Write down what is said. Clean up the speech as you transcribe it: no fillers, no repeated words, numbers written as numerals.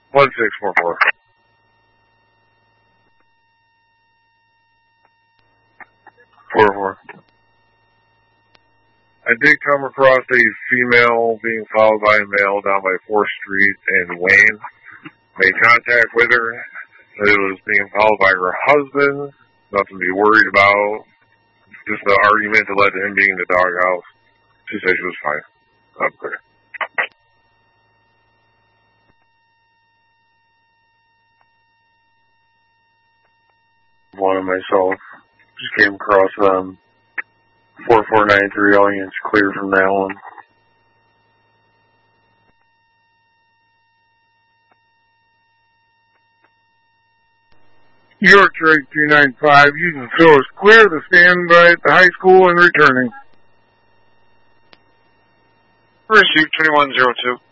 1644. 44. I did come across a female being followed by a male down by 4th Street in Wayne. Made contact with her. It was being followed by her husband. Nothing to be worried about. Just an argument that led to him being in the doghouse. She said she was fine. I'm clear. One of myself. Just came across 4493. All units clear from that one. York Drake 295. Using Phil is clear to stand by at the high school and returning. Receive 2102.